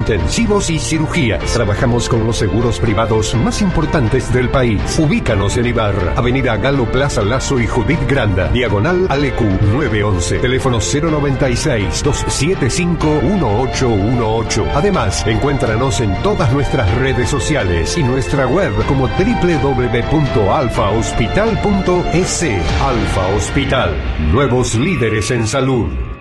intensivos y cirugías. Trabajamos con los seguros privados más importantes del país. Ubícanos en Ibar, Avenida Galo Plaza Lazo y Judith Granda, diagonal Alecu 911, teléfono 096-275-1818. Además, encuéntranos en todas nuestras redes sociales y nuestra web como www.alfahospital.es. Alfa Hospital, nuevos líderes en salud.